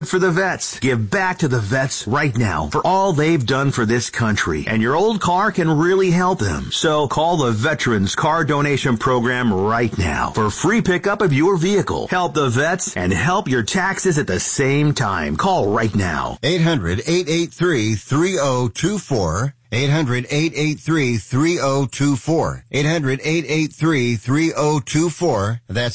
For the vets. Give back to the vets right now for all they've done for this country. And your old car can really help them. So call the Veterans Car Donation Program right now for free pickup of your vehicle. Help the vets and help your taxes at the same time. Call right now. 800-883-3024. 800-883-3024. 800-883-3024. That's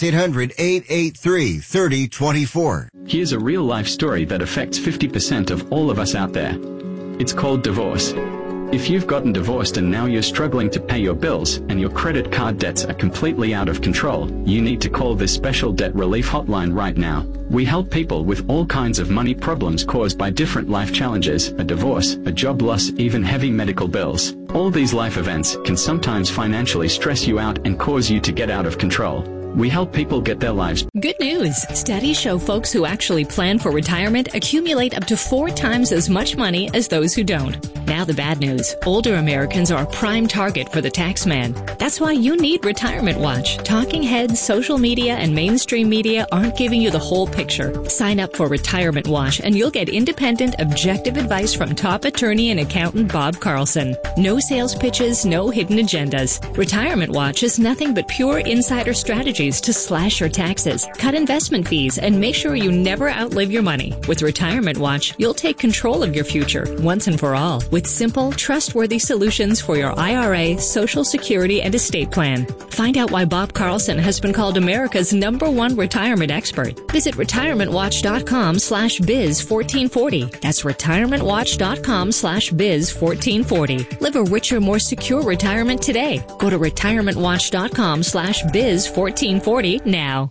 800-883-3024. Here's a real-life story that affects 50% of all of us out there. It's called divorce. If you've gotten divorced and now you're struggling to pay your bills and your credit card debts are completely out of control, you need to call this special debt relief hotline right now. We help people with all kinds of money problems caused by different life challenges, a divorce, a job loss, even heavy medical bills. All these life events can sometimes financially stress you out and cause you to get out of control. We help people get their lives. Good news. Studies show folks who actually plan for retirement accumulate up to 4 times as much money as those who don't. Now the bad news. Older Americans are a prime target for the tax man. That's why you need Retirement Watch. Talking heads, social media, and mainstream media aren't giving you the whole picture. Sign up for Retirement Watch and you'll get independent, objective advice from top attorney and accountant Bob Carlson. No sales pitches, no hidden agendas. Retirement Watch is nothing but pure insider strategy to slash your taxes, cut investment fees, and make sure you never outlive your money. With Retirement Watch, you'll take control of your future once and for all with simple, trustworthy solutions for your IRA, Social Security, and estate plan. Find out why Bob Carlson has been called America's #1 retirement expert. Visit retirementwatch.com/biz1440. That's retirementwatch.com/biz1440. Live a richer, more secure retirement today. Go to retirementwatch.com/biz1440 now.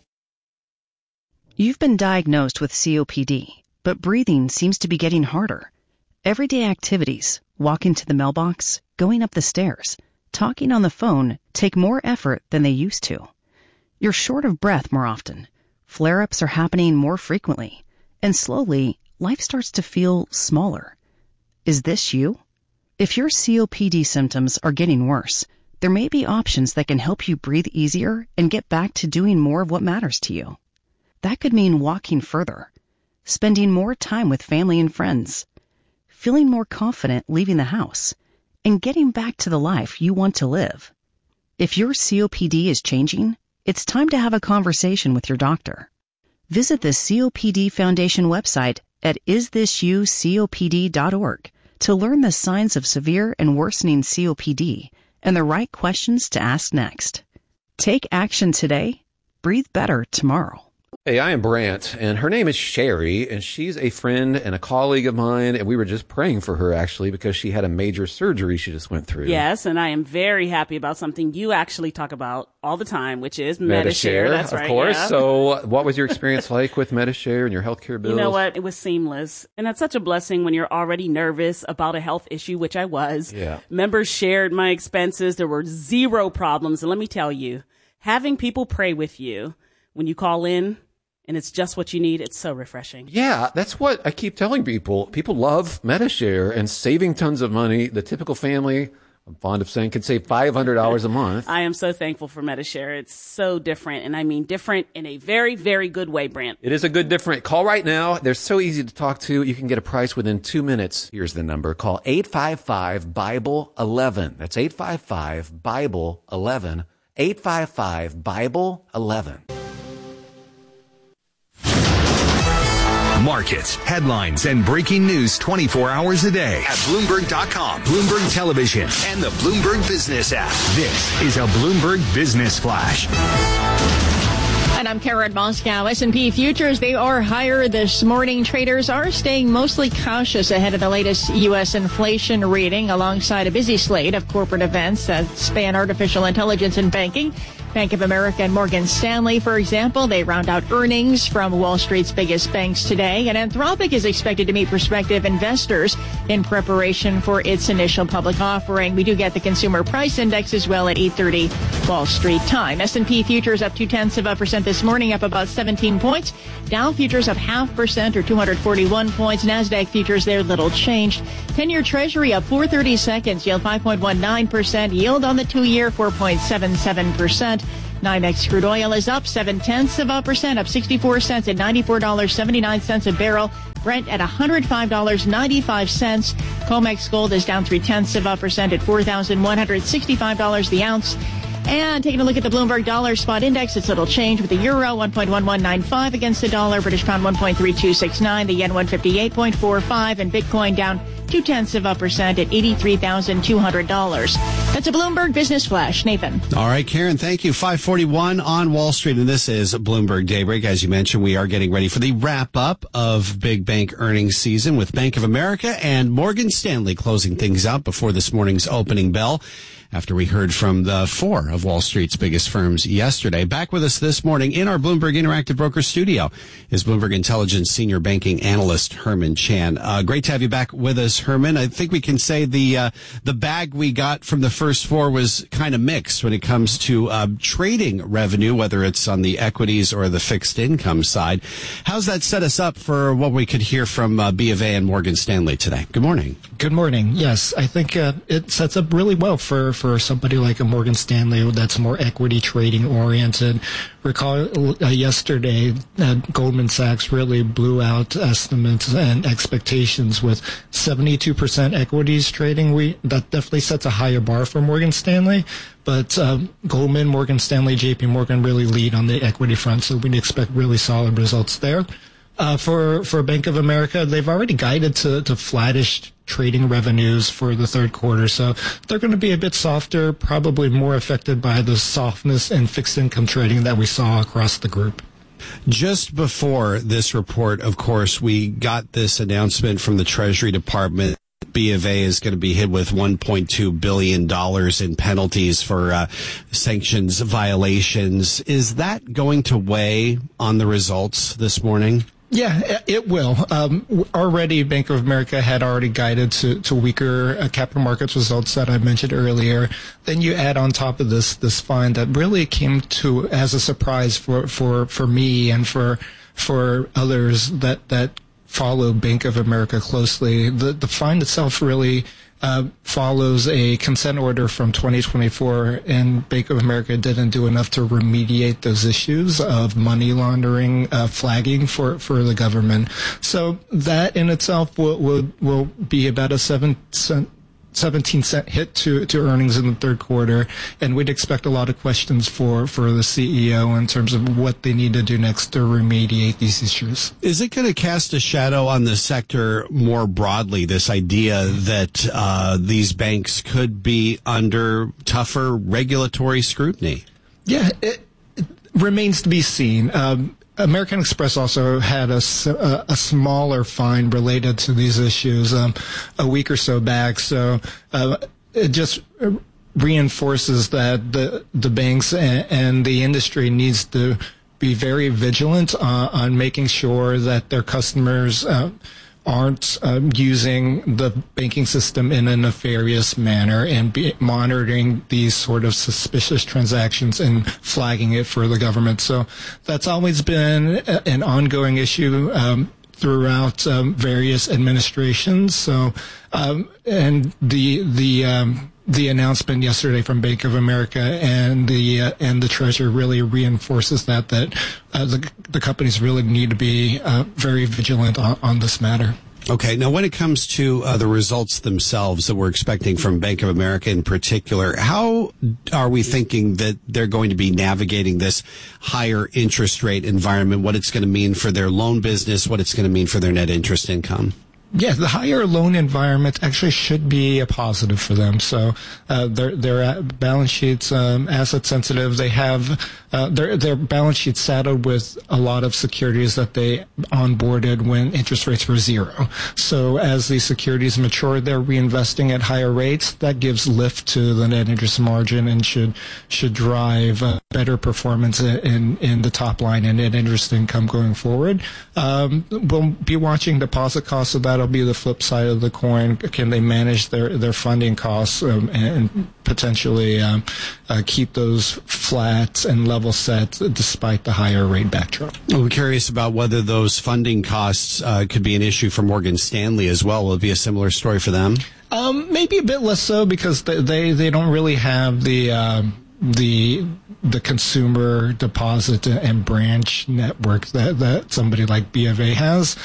You've been diagnosed with COPD, but breathing seems to be getting harder. Everyday activities, walking to the mailbox, going up the stairs, talking on the phone take more effort than they used to. You're short of breath more often. Flare-ups are happening more frequently. And slowly, life starts to feel smaller. Is this you? If your COPD symptoms are getting worse, there may be options that can help you breathe easier and get back to doing more of what matters to you. That could mean walking further, spending more time with family and friends, feeling more confident leaving the house, and getting back to the life you want to live. If your COPD is changing, it's time to have a conversation with your doctor. Visit the COPD Foundation website at isthisyoucopd.org to learn the signs of severe and worsening COPD and the right questions to ask next. Take action today. Breathe better tomorrow. Hey, I am Brant, and her name is Sherry, and she's a friend and a colleague of mine, and we were just praying for her, actually, because she had a major surgery she just went through. Yes, and I am very happy about something you actually talk about all the time, which is Medi-Share. That's right, of course. Yeah. So what was your experience like with Medi-Share and your healthcare bills? You know what? It was seamless. And that's such a blessing when you're already nervous about a health issue, which I was. Yeah. Members shared my expenses. There were zero problems. And let me tell you, having people pray with you when you call in, and it's just what you need, it's so refreshing. Yeah, that's what I keep telling people. People love Medi-Share and saving tons of money. The typical family, I'm fond of saying, can save $500 a month. I am so thankful for Medi-Share. It's so different, and I mean different in a very, very good way, Brant. It is a good different. Call right now. They're so easy to talk to. You can get a price within 2 minutes. Here's the number. Call 855-BIBLE-11. That's 855-BIBLE-11. 855-BIBLE-11. Markets, headlines, and breaking news 24 hours a day at Bloomberg.com, Bloomberg Television, and the Bloomberg Business app. This is a Bloomberg Business Flash. And I'm Karen Moscow. S&P futures, they are higher this morning. Traders are staying mostly cautious ahead of the latest U.S. inflation reading, alongside a busy slate of corporate events that span artificial intelligence and banking. Bank of America and Morgan Stanley, for example, they round out earnings from Wall Street's biggest banks today. And Anthropic is expected to meet prospective investors in preparation for its initial public offering. We do get the consumer price index as well at 8:30 Wall Street time. S&P futures up 0.2% this morning, up about 17 points. Dow futures up 0.5% or 241 points. NASDAQ futures there little changed. 10-year Treasury up 4/32, yield 5.19%. Yield on the 2-year 4.77%. NYMEX crude oil is up 0.7%, up 64 cents at $94.79 a barrel. Brent at $105.95. COMEX gold is down 0.3% at $4,165 the ounce. And taking a look at the Bloomberg Dollar Spot Index, it's little change with the euro 1.1195 against the dollar, British pound 1.3269, the yen 158.45, and Bitcoin down 0.2% at $83,200. That's a Bloomberg Business Flash. Nathan. All right, Karen, thank you. 5:41 on Wall Street, and this is Bloomberg Daybreak. As you mentioned, we are getting ready for the wrap-up of big bank earnings season with Bank of America and Morgan Stanley closing things out before this morning's opening bell, after we heard from the four of Wall Street's biggest firms yesterday. Back with us this morning in our Bloomberg Interactive Brokers studio is Bloomberg Intelligence Senior Banking Analyst Herman Chan. Great to have you back with us, Herman. I think we can say the bag we got from the first four was kind of mixed when it comes to trading revenue, whether it's on the equities or the fixed income side. How's that set us up for what we could hear from B of A and Morgan Stanley today? Good morning. Good morning. Yes, I think it sets up really well for somebody like a Morgan Stanley that's more equity trading oriented. Recall yesterday Goldman Sachs really blew out estimates and expectations with 72% equities trading. That definitely sets a higher bar for Morgan Stanley. But Goldman, Morgan Stanley, JP Morgan really lead on the equity front, so we'd expect really solid results there. For Bank of America, they've already guided to flattish trading revenues for the third quarter. So they're going to be a bit softer, probably more affected by the softness in fixed income trading that we saw across the group. Just before this report, of course, we got this announcement from the Treasury Department. B of A is going to be hit with $1.2 billion in penalties for sanctions violations. Is that going to weigh on the results this morning? Yeah, it will. Already, Bank of America had already guided to weaker capital markets results that I mentioned earlier. Then you add on top of this fine that really came to as a surprise for me and for others that follow Bank of America closely. The fine itself really follows a consent order from 2024, and Bank of America didn't do enough to remediate those issues of money laundering flagging for the government. So that in itself will be about a 17-cent hit to earnings in the third quarter, and we'd expect a lot of questions for the CEO in terms of what they need to do next to remediate these issues. Is it going to cast a shadow on the sector more broadly, this idea that these banks could be under tougher regulatory scrutiny? Yeah, it remains to be seen. American Express also had a smaller fine related to these issues a week or so back. So it just reinforces that the banks and the industry needs to be very vigilant on making sure that their customers aren't using the banking system in a nefarious manner and monitoring these sort of suspicious transactions and flagging it for the government. So that's always been an ongoing issue throughout various administrations. So and the announcement yesterday from Bank of America and the Treasury really reinforces that the companies really need to be very vigilant on this matter. Okay. Now, when it comes to the results themselves that we're expecting from Bank of America in particular, how are we thinking that they're going to be navigating this higher interest rate environment, what it's going to mean for their loan business, what it's going to mean for their net interest income? Yeah, the higher loan environment actually should be a positive for them. So their balance sheets asset sensitive. They have their balance sheets saddled with a lot of securities that they onboarded when interest rates were zero. So as these securities mature, they're reinvesting at higher rates. That gives lift to the net interest margin and should drive better performance in the top line and net interest income going forward. We'll be watching deposit costs, so that'll be the flip side of the coin. Can they manage their funding costs and potentially keep those flat and level set despite the higher rate backdrop? I'm curious about whether those funding costs could be an issue for Morgan Stanley as well. Will it be a similar story for them? Maybe a bit less so because they don't really have the the consumer deposit and branch network that somebody like B of A has.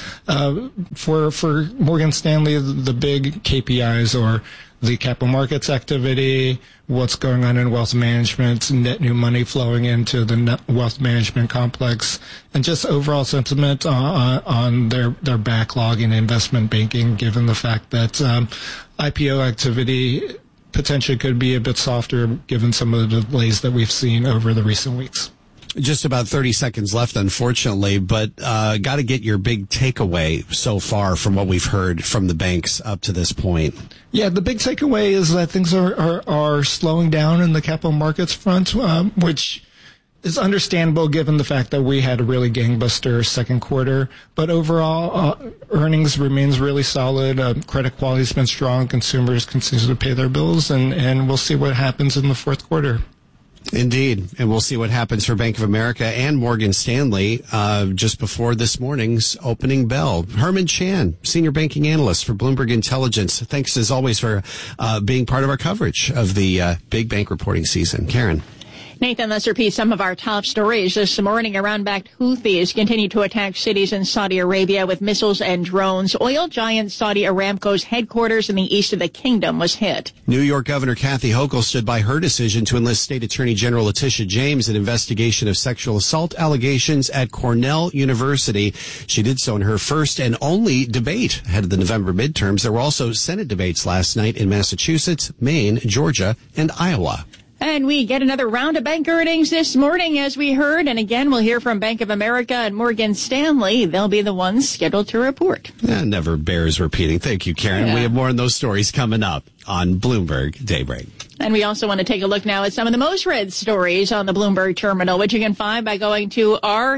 For Morgan Stanley, the big KPIs are the capital markets activity, what's going on in wealth management, net new money flowing into the wealth management complex, and just overall sentiment on their backlog in investment banking, given the fact that IPO activity potentially could be a bit softer given some of the delays that we've seen over the recent weeks. Just about 30 seconds left, unfortunately, but got to get your big takeaway so far from what we've heard from the banks up to this point. Yeah, the big takeaway is that things are slowing down in the capital markets front, which is understandable given the fact that we had a really gangbuster second quarter. But overall, earnings remains really solid. Credit quality has been strong. Consumers continue to pay their bills, and we'll see what happens in the fourth quarter. Indeed. And we'll see what happens for Bank of America and Morgan Stanley just before this morning's opening bell. Herman Chan, Senior Banking Analyst for Bloomberg Intelligence. Thanks, as always, for being part of our coverage of the big bank reporting season. Karen. Nathan, let's repeat some of our top stories this morning. Iran-backed Houthis continue to attack cities in Saudi Arabia with missiles and drones. Oil giant Saudi Aramco's headquarters in the east of the kingdom was hit. New York Governor Kathy Hochul stood by her decision to enlist State Attorney General Letitia James in investigation of sexual assault allegations at Cornell University. She did so in her first and only debate ahead of the November midterms. There were also Senate debates last night in Massachusetts, Maine, Georgia, and Iowa. And we get another round of bank earnings this morning, as we heard. And again, we'll hear from Bank of America and Morgan Stanley. They'll be the ones scheduled to report. Never bears repeating. Thank you, Karen. Yeah. We have more on those stories coming up on Bloomberg Daybreak. And we also want to take a look now at some of the most read stories on the Bloomberg terminal, which you can find by going to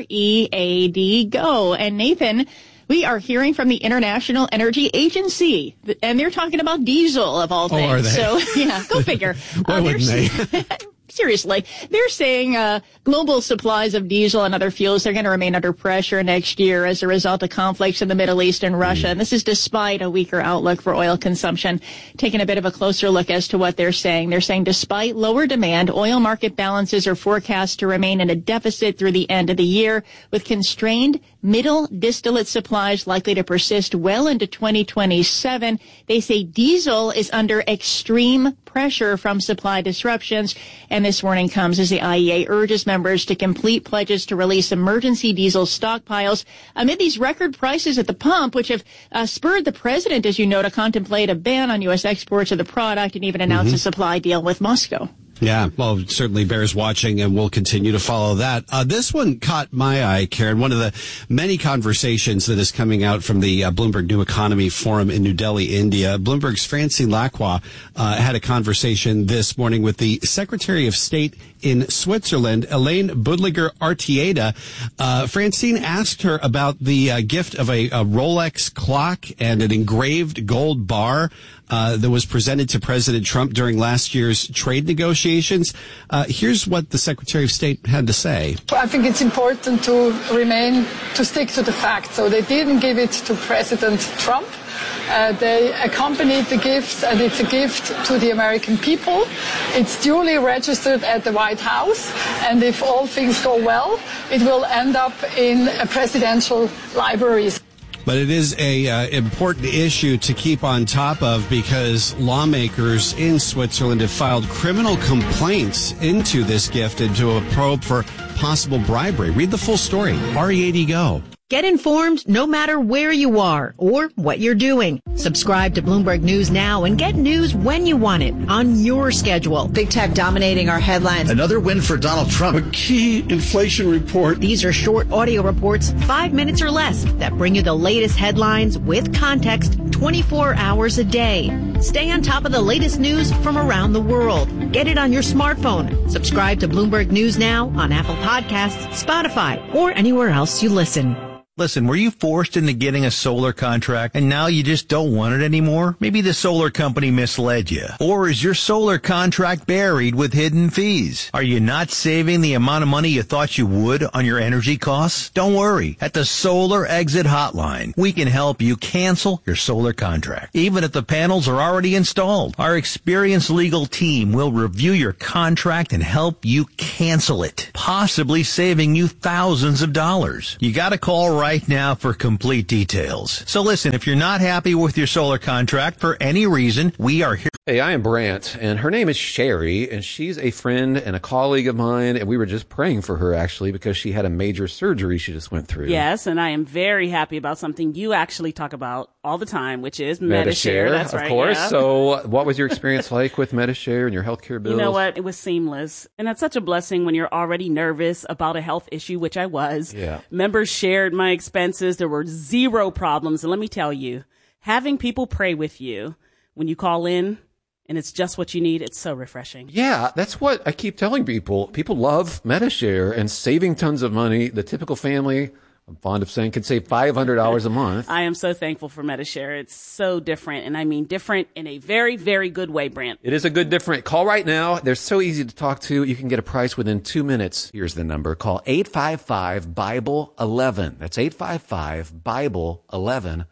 READ Go. And Nathan, we are hearing from the International Energy Agency, and they're talking about diesel, of all things. Oh, are they? So, yeah, go figure. Why wouldn't they? Seriously, they're saying global supplies of diesel and other fuels, they're going to remain under pressure next year as a result of conflicts in the Middle East and Russia. And this is despite a weaker outlook for oil consumption. Taking a bit of a closer look as to what they're saying. They're saying despite lower demand, oil market balances are forecast to remain in a deficit through the end of the year, with constrained middle distillate supplies likely to persist well into 2027. They say diesel is under extreme pressure from supply disruptions, and this warning comes as the IEA urges members to complete pledges to release emergency diesel stockpiles amid these record prices at the pump, which have spurred the president, as you know, to contemplate a ban on U.S. exports of the product and even announce a supply deal with Moscow. Yeah, well, it certainly bears watching, and we'll continue to follow that. This one caught my eye, Karen. One of the many conversations that is coming out from the Bloomberg New Economy Forum in New Delhi, India. Bloomberg's Francine Lacroix had a conversation this morning with the Secretary of State in Switzerland, Elaine Budliger-Artieda. Francine asked her about the gift of a Rolex clock and an engraved gold bar that was presented to President Trump during last year's trade negotiations. Here's what the Secretary of State had to say. I think it's important to stick to the facts. So they didn't give it to President Trump. They accompanied the gifts, and it's a gift to the American people. It's duly registered at the White House, and if all things go well, it will end up in a presidential library. But it is a important issue to keep on top of, because lawmakers in Switzerland have filed criminal complaints into this gift, into a probe for possible bribery. Read the full story. READ Go. Get informed no matter where you are or what you're doing. Subscribe to Bloomberg News now and get news when you want it, on your schedule. Big tech dominating our headlines. Another win for Donald Trump. A key inflation report. These are short audio reports, 5 minutes or less, that bring you the latest headlines with context 24 hours a day. Stay on top of the latest news from around the world. Get it on your smartphone. Subscribe to Bloomberg News now on Apple Podcasts, Spotify, or anywhere else you listen. Listen, were you forced into getting a solar contract and now you just don't want it anymore? Maybe the solar company misled you. Or is your solar contract buried with hidden fees? Are you not saving the amount of money you thought you would on your energy costs? Don't worry. At the Solar Exit Hotline, we can help you cancel your solar contract, even if the panels are already installed. Our experienced legal team will review your contract and help you cancel it, possibly saving you thousands of dollars. You gotta call right now for complete details. So listen, if you're not happy with your solar contract for any reason, we are here. Hey, I am Brant, and her name is Sherry, and she's a friend and a colleague of mine, and we were just praying for her, actually, because she had a major surgery she just went through. Yes, and I am very happy about something you actually talk about all the time, which is Medi-Share. That's right. Of course. Yeah. So what was your experience like with Medi-Share and your healthcare bills? You know what? It was seamless. And that's such a blessing when you're already nervous about a health issue, which I was. Yeah. Members shared my expenses. There were zero problems. And let me tell you, having people pray with you when you call in, and it's just what you need, it's so refreshing. Yeah, that's what I keep telling people. People love Medi-Share and saving tons of money. The typical family, I'm fond of saying, can save $500 a month. I am so thankful for Medi-Share. It's so different, and I mean different in a very, very good way, Brant. It is a good different. Call right now. They're so easy to talk to. You can get a price within 2 minutes. Here's the number. Call 855-BIBLE-11. That's 855-BIBLE-11.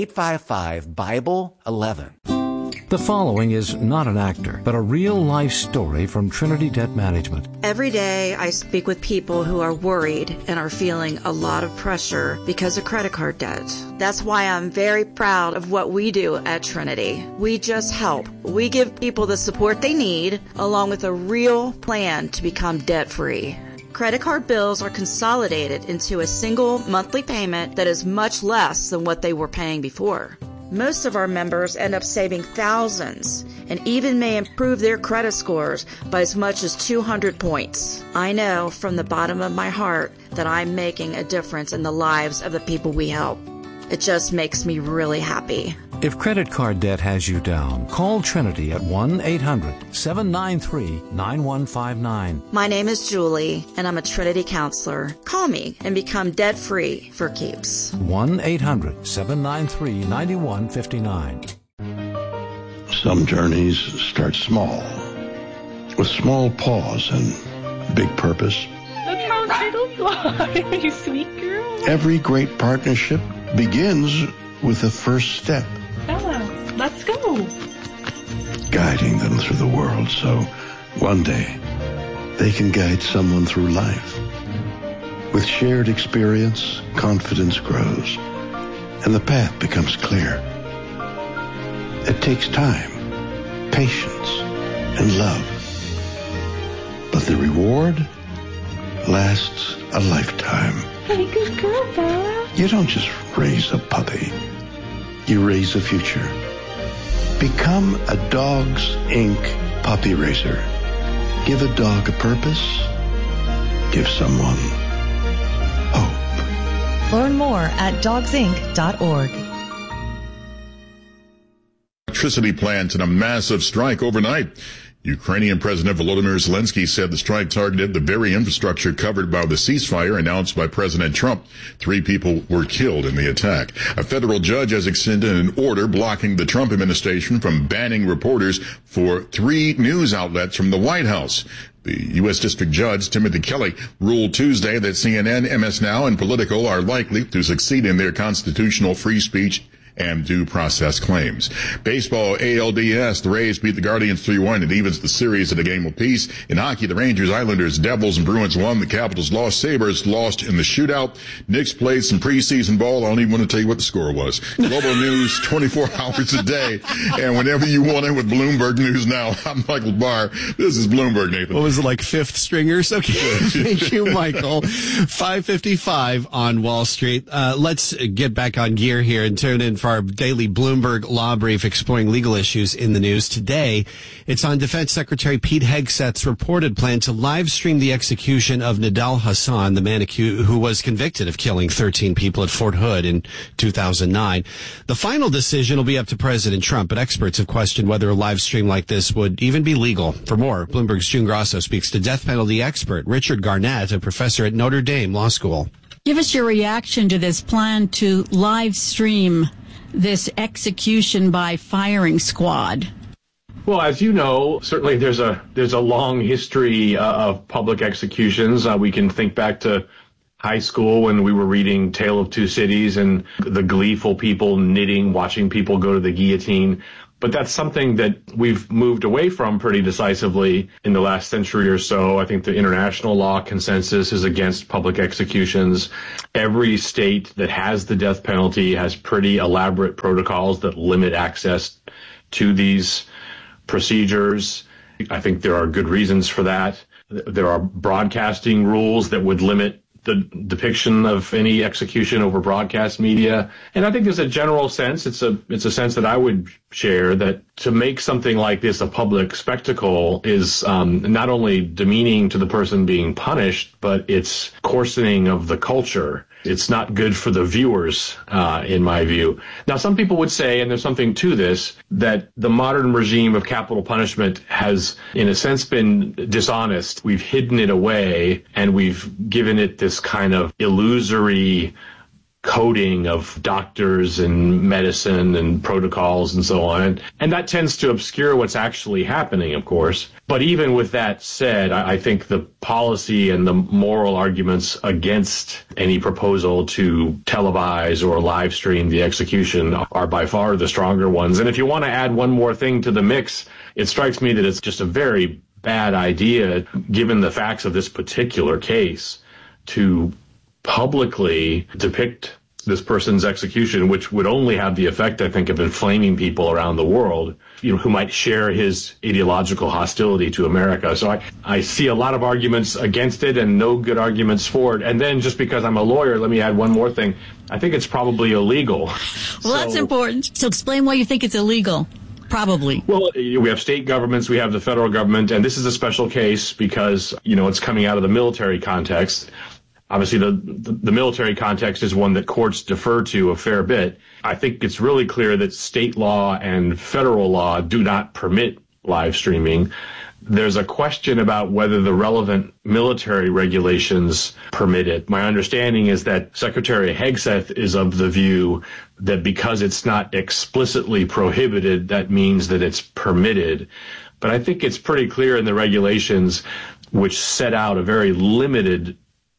855-BIBLE-11. The following is not an actor, but a real-life story from Trinity Debt Management. Every day I speak with people who are worried and are feeling a lot of pressure because of credit card debt. That's why I'm very proud of what we do at Trinity. We just help. We give people the support they need, along with a real plan to become debt-free. Credit card bills are consolidated into a single monthly payment that is much less than what they were paying before. Most of our members end up saving thousands and even may improve their credit scores by as much as 200 points. I know from the bottom of my heart that I'm making a difference in the lives of the people we help. It just makes me really happy. If credit card debt has you down, call Trinity at 1-800-793-9159. My name is Julie, and I'm a Trinity counselor. Call me and become debt-free for keeps. 1-800-793-9159. Some journeys start small, with small pause and big purpose. Look how turtles are, you sweet girl. Every great partnership begins with the first step. Bella, let's go. Guiding them through the world so one day they can guide someone through life. With shared experience, confidence grows, and the path becomes clear. It takes time, patience, and love. But the reward lasts a lifetime. Hey, good girl, Bella. You don't just raise a puppy. You raise a future. Become a Dogs Inc. puppy raiser. Give a dog a purpose. Give someone hope. Learn more at dogsinc.org. Electricity plants in a massive strike overnight. Ukrainian President Volodymyr Zelensky said the strike targeted the very infrastructure covered by the ceasefire announced by President Trump. 3 people were killed in the attack. A federal judge has extended an order blocking the Trump administration from banning reporters for 3 news outlets from the White House. The U.S. District Judge, Timothy Kelly, ruled Tuesday that CNN, MS Now, and Politico are likely to succeed in their constitutional free speech and due process claims. Baseball, ALDS, the Rays beat the Guardians 3-1 and evens the series at a game apiece. In hockey, the Rangers, Islanders, Devils, and Bruins won. The Capitals lost. Sabres lost in the shootout. Knicks played some preseason ball. I don't even want to tell you what the score was. Global news 24 hours a day. And whenever you want it with Bloomberg News Now, I'm Michael Barr. This is Bloomberg, Nathan. What was it, like 5th stringers? Okay. Thank you, Michael. 5:55 on Wall Street. Let's get back on gear here and turn in for our daily Bloomberg Law Brief exploring legal issues in the news. Today, it's on Defense Secretary Pete Hegseth's reported plan to live stream the execution of Nidal Hasan, the man who was convicted of killing 13 people at Fort Hood in 2009. The final decision will be up to President Trump, but experts have questioned whether a live stream like this would even be legal. For more, Bloomberg's June Grosso speaks to death penalty expert Richard Garnett, a professor at Notre Dame Law School. Give us your reaction to this plan to live stream this execution by firing squad. Well, as you know, certainly there's a long history of public executions. We can think back to high school when we were reading Tale of Two Cities and the gleeful people knitting, watching people go to the guillotine. But that's something that we've moved away from pretty decisively in the last century or so. I think the international law consensus is against public executions. Every state that has the death penalty has pretty elaborate protocols that limit access to these procedures. I think there are good reasons for that. There are broadcasting rules that would limit the depiction of any execution over broadcast media. And I think there's a general sense, it's a sense that I would share, that to make something like this a public spectacle is not only demeaning to the person being punished, but it's coarsening of the culture. It's not good for the viewers, in my view. Now, some people would say, and there's something to this, that the modern regime of capital punishment has, in a sense, been dishonest. We've hidden it away, and we've given it this kind of illusory coding of doctors and medicine and protocols and so on. And that tends to obscure what's actually happening, of course. But even with that said, I think the policy and the moral arguments against any proposal to televise or live stream the execution are by far the stronger ones. And if you want to add one more thing to the mix, it strikes me that it's just a very bad idea, given the facts of this particular case, to publicly depict this person's execution, which would only have the effect, I think, of inflaming people around the world, who might share his ideological hostility to America. So I see a lot of arguments against it and no good arguments for it. And then, just because I'm a lawyer, let me add one more thing. I think it's probably illegal. Well, that's important. So explain why you think it's illegal. Probably. Well, we have state governments, we have the federal government, and this is a special case because, it's coming out of the military context. Obviously, the military context is one that courts defer to a fair bit. I think it's really clear that state law and federal law do not permit live streaming. There's a question about whether the relevant military regulations permit it. My understanding is that Secretary Hegseth is of the view that because it's not explicitly prohibited, that means that it's permitted. But I think it's pretty clear in the regulations, which set out a very limited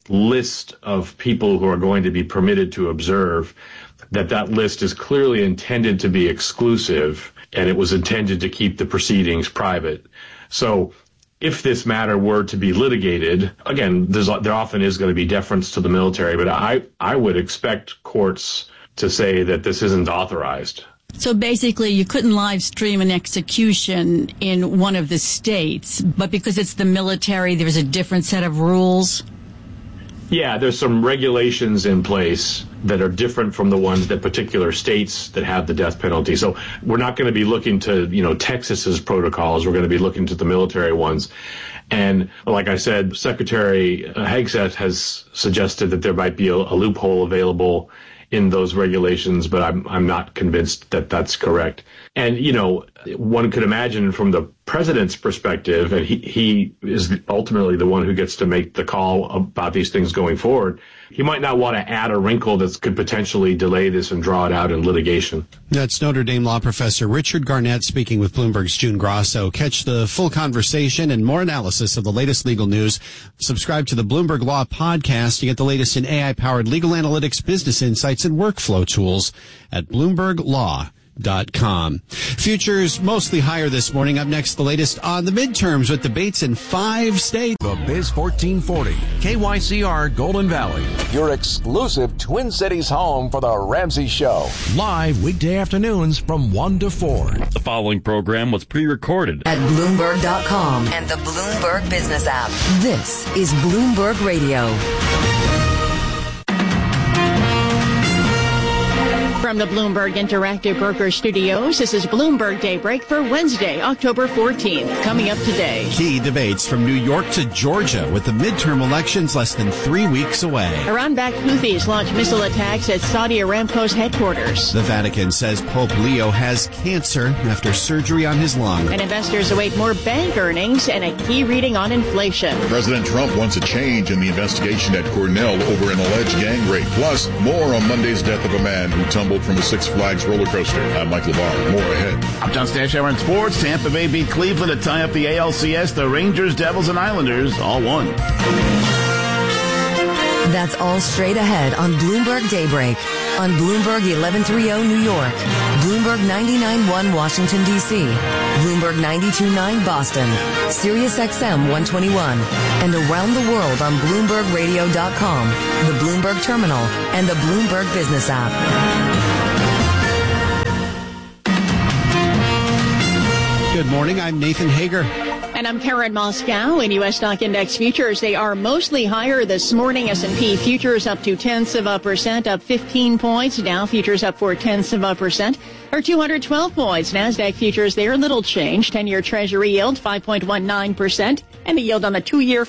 list of people who are going to be permitted to observe, that list is clearly intended to be exclusive, and it was intended to keep the proceedings private. So if this matter were to be litigated, again, there often is going to be deference to the military, but I would expect courts to say that this isn't authorized. So basically, you couldn't live stream an execution in one of the states, but because it's the military, there's a different set of rules? Yeah, there's some regulations in place that are different from the ones that particular states that have the death penalty. So we're not going to be looking to, Texas's protocols. We're going to be looking to the military ones. And like I said, Secretary Hegseth has suggested that there might be a loophole available in those regulations, but I'm not convinced that that's correct. And, one could imagine from the president's perspective, and he is ultimately the one who gets to make the call about these things going forward, he might not want to add a wrinkle that could potentially delay this and draw it out in litigation. That's Notre Dame law professor Richard Garnett speaking with Bloomberg's June Grosso. Catch the full conversation and more analysis of the latest legal news. Subscribe to the Bloomberg Law Podcast to get the latest in AI-powered legal analytics, business insights, and workflow tools at BloombergLaw.com. Futures mostly higher this morning. Up next, the latest on the midterms with debates in 5 states. The Biz 1440, KYCR Golden Valley. Your exclusive Twin Cities home for the Ramsey Show. Live weekday afternoons from 1 to 4. The following program was pre-recorded at Bloomberg.com and the Bloomberg Business app. This is Bloomberg Radio. From the Bloomberg Interactive Broker Studios, this is Bloomberg Daybreak for Wednesday, October 14th. Coming up today. Key debates from New York to Georgia with the midterm elections less than 3 weeks away. Iran-backed Houthis launch missile attacks at Saudi Aramco's headquarters. The Vatican says Pope Leo has cancer after surgery on his lung. And investors await more bank earnings and a key reading on inflation. President Trump wants a change in the investigation at Cornell over an alleged gang rape. Plus, more on Monday's death of a man who tumbled from a Six Flags roller coaster. I'm Mike LeVar. More ahead. I'm John Stashower in sports. Tampa Bay beat Cleveland to tie up the ALCS. The Rangers, Devils, and Islanders all won. That's all straight ahead on Bloomberg Daybreak. On Bloomberg 1130 New York, Bloomberg 99.1 Washington, D.C., Bloomberg 92.9 Boston, Sirius XM 121, and around the world on BloombergRadio.com, the Bloomberg Terminal, and the Bloomberg Business app. Good morning. I'm Nathan Hager. And I'm Karen Moscow. In U.S. stock index futures, they are mostly higher this morning. S&P futures up 0.2%, up 15 points. Dow futures up 0.4%, or 212 points. NASDAQ futures, they're little change. 10-year Treasury yield 5.19%, and the yield on the 2-year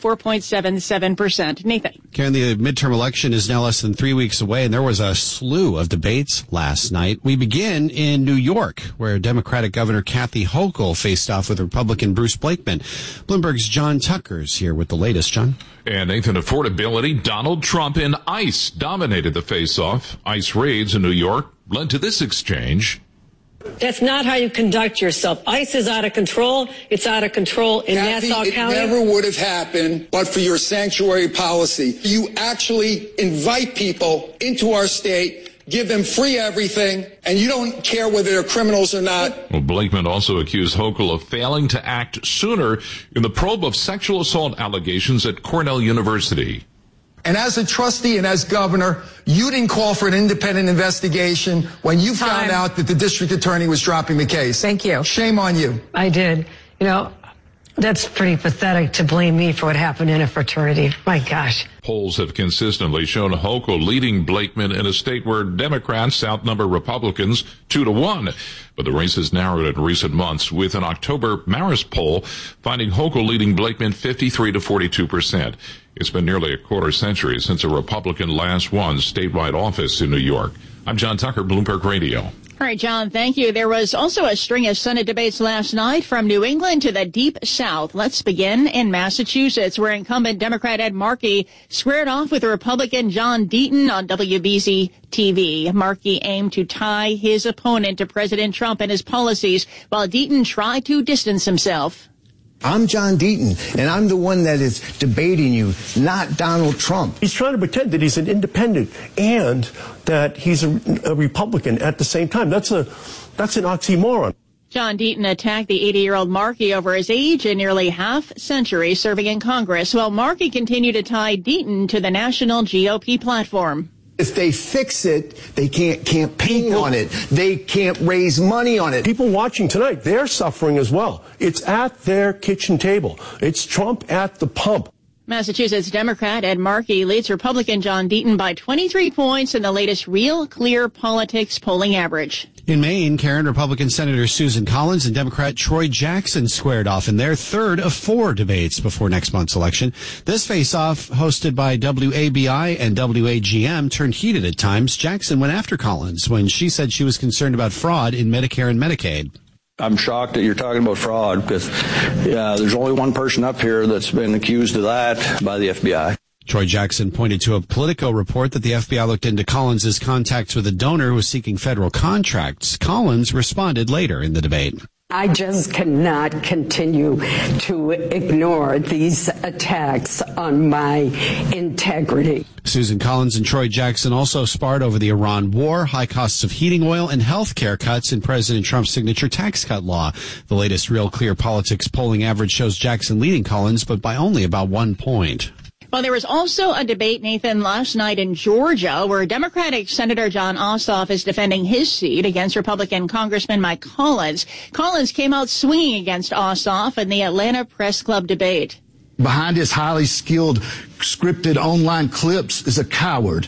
4.77%. Nathan. Karen, the midterm election is now less than 3 weeks away, and there was a slew of debates last night. We begin in New York, where Democratic Governor Kathy Hochul faced off with Republican Bruce Blakeman. Bloomberg's John Tucker's here with the latest, John. And Nathan, affordability, Donald Trump and ICE dominated the face-off. ICE raids in New York led to this exchange. That's not how you conduct yourself. ICE is out of control. It's out of control in Nassau County. It never would have happened but for your sanctuary policy. You actually invite people into our state, give them free everything, and you don't care whether they're criminals or not. Well, Blakeman also accused Hochul of failing to act sooner in the probe of sexual assault allegations at Cornell University. And as a trustee and as governor, you didn't call for an independent investigation when you found out that the district attorney was dropping the case. Thank you. Shame on you. I did. You know, that's pretty pathetic to blame me for what happened in a fraternity. My gosh. Polls have consistently shown Hochul leading Blakeman in a state where Democrats outnumber Republicans 2-1. But the race has narrowed in recent months, with an October Marist poll finding Hochul leading Blakeman 53% to 42%. It's been nearly a quarter century since a Republican last won statewide office in New York. I'm John Tucker, Bloomberg Radio. All right, John, thank you. There was also a string of Senate debates last night from New England to the Deep South. Let's begin in Massachusetts, where incumbent Democrat Ed Markey squared off with Republican John Deaton on WBZ TV. Markey aimed to tie his opponent to President Trump and his policies, while Deaton tried to distance himself. I'm John Deaton, and I'm the one that is debating you, not Donald Trump. He's trying to pretend that he's an independent and that he's a Republican at the same time. That's an oxymoron. John Deaton attacked the 80-year-old Markey over his age and nearly half-century serving in Congress, while Markey continued to tie Deaton to the national GOP platform. If they fix it, they can't campaign on it. They can't raise money on it. People watching tonight, they're suffering as well. It's at their kitchen table. It's Trump at the pump. Massachusetts Democrat Ed Markey leads Republican John Deaton by 23 points in the latest Real Clear Politics polling average. In Maine, Karen, Republican Senator Susan Collins and Democrat Troy Jackson squared off in their third of 4 debates before next month's election. This face-off, hosted by WABI and WAGM, turned heated at times. Jackson went after Collins when she said she was concerned about fraud in Medicare and Medicaid. I'm shocked that you're talking about fraud because there's only one person up here that's been accused of that by the FBI. Troy Jackson pointed to a Politico report that the FBI looked into Collins' contacts with a donor who was seeking federal contracts. Collins responded later in the debate. I just cannot continue to ignore these attacks on my integrity. Susan Collins and Troy Jackson also sparred over the Iran war, high costs of heating oil, and health care cuts in President Trump's signature tax cut law. The latest Real Clear Politics polling average shows Jackson leading Collins, but by only about 1 point. Well, there was also a debate, Nathan, last night in Georgia, where Democratic Senator Jon Ossoff is defending his seat against Republican Congressman Mike Collins. Collins came out swinging against Ossoff in the Atlanta Press Club debate. Behind his highly skilled, scripted online clips is a coward.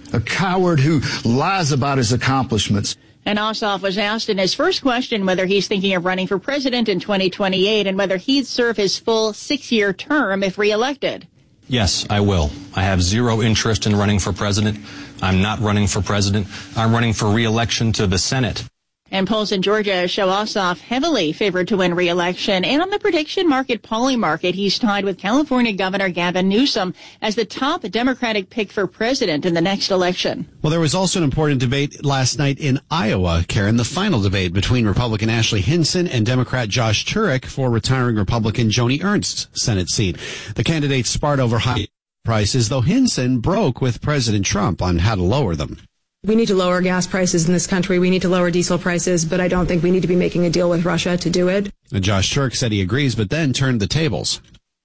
a coward who lies about his accomplishments. And Ossoff was asked in his first question whether he's thinking of running for president in 2028 and whether he'd serve his full 6-year term if reelected. Yes, I will. I have zero interest in running for president. I'm not running for president. I'm running for re-election to the Senate. And polls in Georgia show Ossoff heavily favored to win re-election. And on the prediction market, Polymarket, he's tied with California Governor Gavin Newsom as the top Democratic pick for president in the next election. Well, there was also an important debate last night in Iowa, Karen, the final debate between Republican Ashley Hinson and Democrat Josh Turek for retiring Republican Joni Ernst's Senate seat. The candidates sparred over high prices, though Hinson broke with President Trump on how to lower them. We need to lower gas prices in this country. We need to lower diesel prices, but I don't think we need to be making a deal with Russia to do it. And Josh Turek said he agrees, but then turned the tables.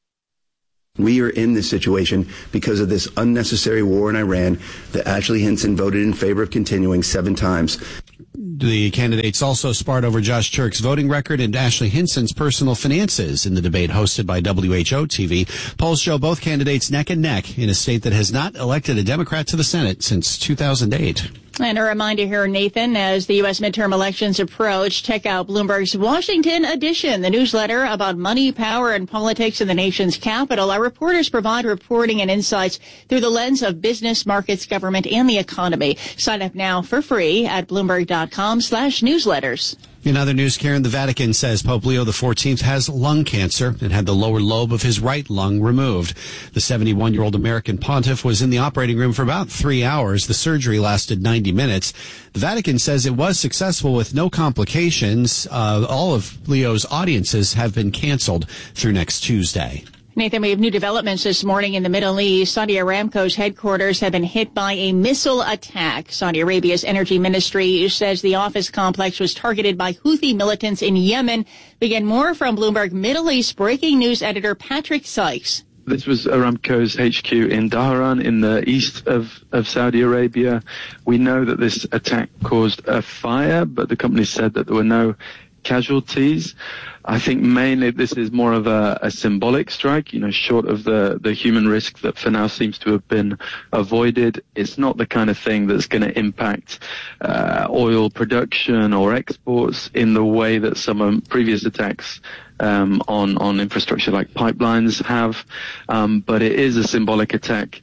We are in this situation because of this unnecessary war in Iran that Ashley Hinson voted in favor of continuing 7 times. The candidates also sparred over Josh Turek's voting record and Ashley Hinson's personal finances in the debate hosted by WHO TV. Polls show both candidates neck and neck in a state that has not elected a Democrat to the Senate since 2008. And a reminder here, Nathan, as the U.S. midterm elections approach, check out Bloomberg's Washington Edition, the newsletter about money, power, and politics in the nation's capital. Our reporters provide reporting and insights through the lens of business, markets, government, and the economy. Sign up now for free at Bloomberg.com/newsletters. In other news, Karen, the Vatican says Pope Leo XIV has lung cancer and had the lower lobe of his right lung removed. The 71-year-old American pontiff was in the operating room for about 3 hours. The surgery lasted 90 minutes. The Vatican says it was successful with no complications. All of Leo's audiences have been canceled through next Tuesday. Nathan, we have new developments this morning in the Middle East. Saudi Aramco's headquarters have been hit by a missile attack. Saudi Arabia's energy ministry says the office complex was targeted by Houthi militants in Yemen. We get more from Bloomberg Middle East breaking news editor Patrick Sykes. This was Aramco's HQ in Dhahran in the east of Saudi Arabia. We know that this attack caused a fire, but the company said that there were no casualties. I think mainly this is more of a symbolic strike, short of the human risk that for now seems to have been avoided. It's not the kind of thing that's going to impact oil production or exports in the way that some previous attacks on infrastructure like pipelines have. But it is a symbolic attack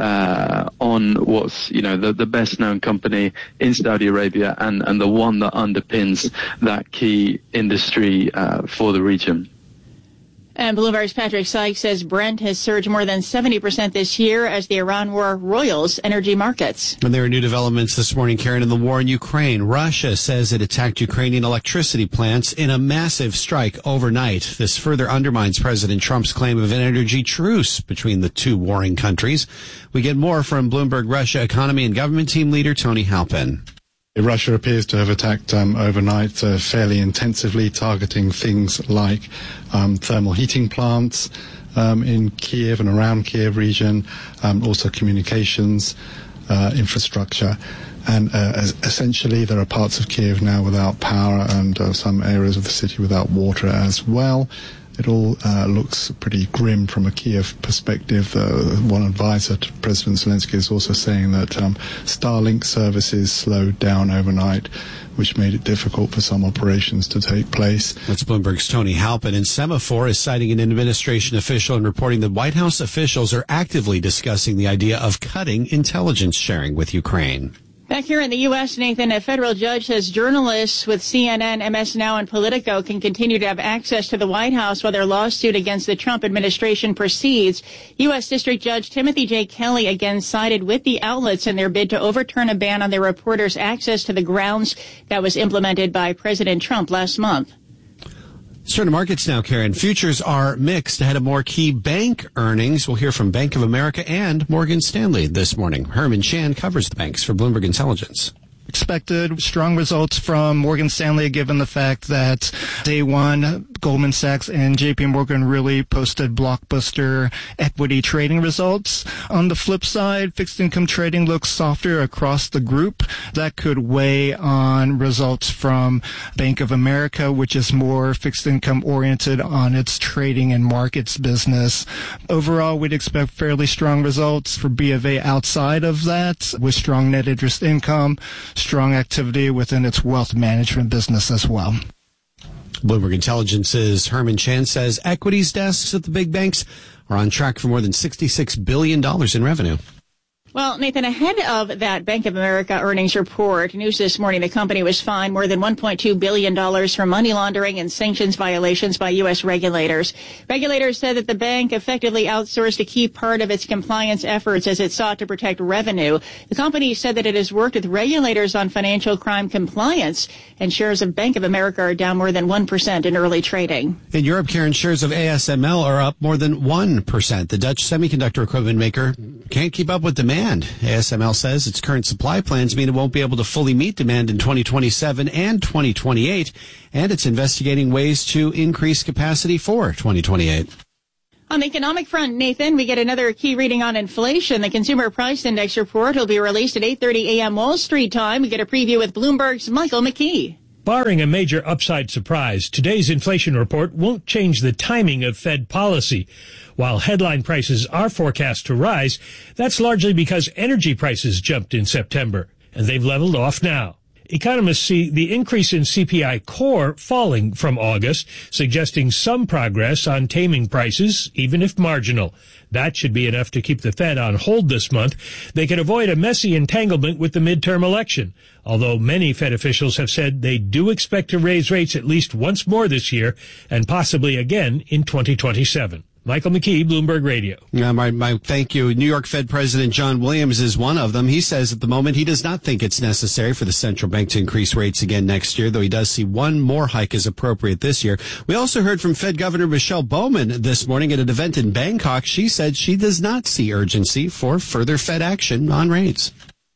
on what's, the best known company in Saudi Arabia and the one that underpins that key industry for the region. And Bloomberg's Patrick Sykes says Brent has surged more than 70% this year as the Iran war roils energy markets. And there are new developments this morning, Karen, in the war in Ukraine. Russia says it attacked Ukrainian electricity plants in a massive strike overnight. This further undermines President Trump's claim of an energy truce between the two warring countries. We get more from Bloomberg Russia economy and government team leader Tony Halpin. Russia appears to have attacked overnight fairly intensively, targeting things like thermal heating plants in Kiev and around Kiev region, also communications infrastructure. And essentially there are parts of Kiev now without power and some areas of the city without water as well. It all looks pretty grim from a Kiev perspective. One advisor to President Zelensky is also saying that Starlink services slowed down overnight, which made it difficult for some operations to take place. That's Bloomberg's Tony Halpin. And Semaphore is citing an administration official and reporting that White House officials are actively discussing the idea of cutting intelligence sharing with Ukraine. Back here in the U.S., Nathan, a federal judge says journalists with CNN, MS Now, and Politico can continue to have access to the White House while their lawsuit against the Trump administration proceeds. U.S. District Judge Timothy J. Kelly again sided with the outlets in their bid to overturn a ban on their reporters' access to the grounds that was implemented by President Trump last month. Let's turn to markets now, Karen. Futures are mixed ahead of more key bank earnings. We'll hear from Bank of America and Morgan Stanley this morning. Herman Chan covers the banks for Bloomberg Intelligence. Expected strong results from Morgan Stanley given the fact that day one Goldman Sachs and JP Morgan really posted blockbuster equity trading results. On the flip side, fixed income trading looks softer across the group. That could weigh on results from Bank of America, which is more fixed income oriented on its trading and markets business. Overall, we'd expect fairly strong results for B of A outside of that, with strong net interest income, strong activity within its wealth management business as well. Bloomberg Intelligence's Herman Chan says equities desks at the big banks are on track for more than $66 billion in revenue. Well, Nathan, ahead of that Bank of America earnings report, news this morning the company was fined more than $1.2 billion for money laundering and sanctions violations by U.S. regulators. Regulators said that the bank effectively outsourced a key part of its compliance efforts as it sought to protect revenue. The company said that it has worked with regulators on financial crime compliance, and shares of Bank of America are down more than 1% in early trading. In Europe, Karen, shares of ASML are up more than 1%. The Dutch semiconductor equipment maker can't keep up with demand. ASML says its current supply plans mean it won't be able to fully meet demand in 2027 and 2028, and it's investigating ways to increase capacity for 2028. On the economic front, Nathan, we get another key reading on inflation. The Consumer Price Index report will be released at 8:30 a.m. Wall Street time. We get a preview with Bloomberg's Michael McKee. Barring a major upside surprise, today's inflation report won't change the timing of Fed policy. While headline prices are forecast to rise, that's largely because energy prices jumped in September, and they've leveled off now. Economists see the increase in CPI core falling from August, suggesting some progress on taming prices, even if marginal. That should be enough to keep the Fed on hold this month. They could avoid a messy entanglement with the midterm election, although many Fed officials have said they do expect to raise rates at least once more this year and possibly again in 2027. Michael McKee, Bloomberg Radio. My thank you. New York Fed President John Williams is one of them. He says at the moment he does not think it's necessary for the central bank to increase rates again next year, though he does see one more hike as appropriate this year. We also heard from Fed Governor Michelle Bowman this morning at an event in Bangkok. She said she does not see urgency for further Fed action on rates.